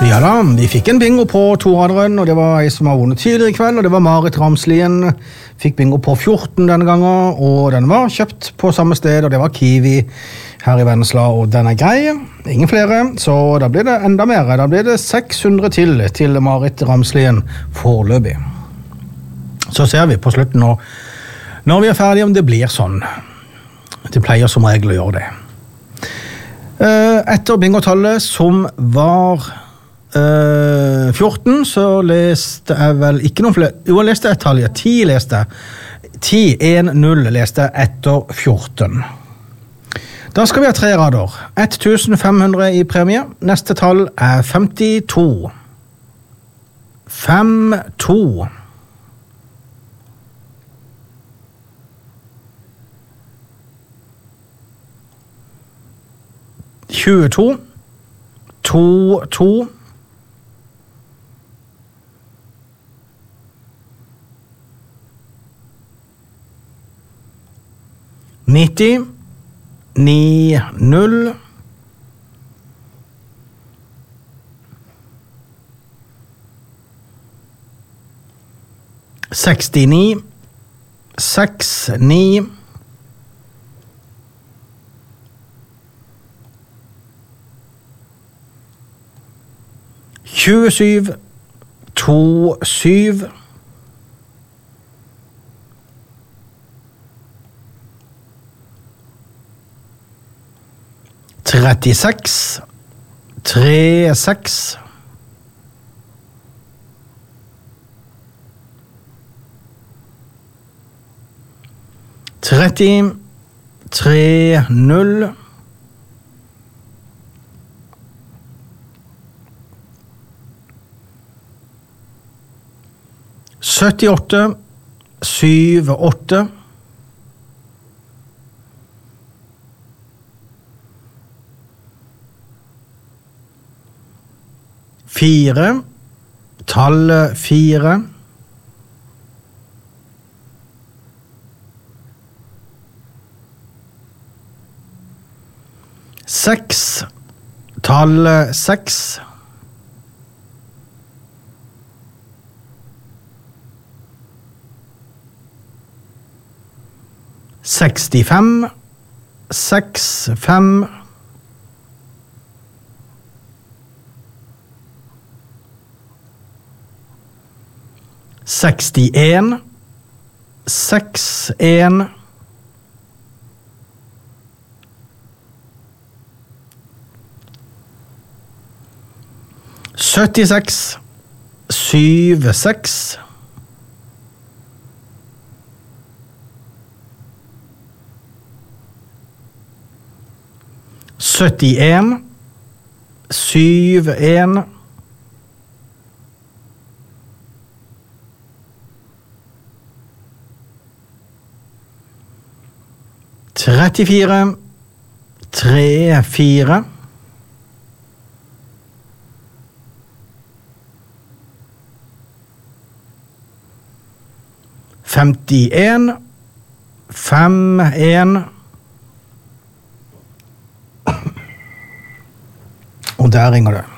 Ja da, vi fikk en bingo på toraderen, og det var en som har vunnet tidligere I kveld, og det var Marit Ramslien. Fikk bingo på 14 denne gangen, og den var kjøpt på samme sted, og det var Kiwi her I Vennesla, og den grei. Ingen flere, så da blir det enda mer. Da blir det 600 til Marit Ramslien foreløpig. Så ser vi på slutten nå, når vi ferdige, om det blir sånn. Det pleier som regel å gjøre det. Etter bingotallet som var 14, så leste jeg vel ikke noen flere. Jo, jeg leste et tall, 10 leste jeg. 10-1-0 leste jeg etter 14. Da skal vi ha 3 rader. 1500 I premie. Neste tall 52. 5-2. 22. 2-2. 90. 9-0. 69. 6-9. 27. 2-7. 36. 3-6. 30. 3-0. 78. 7-8. 4. Tallet 4. 6. Tallet 6. 65. 6-5. 61. 6-1. 76. 7-6. 71. 7-1. 34. 3-4. 51. 5-1. Og der ringer det.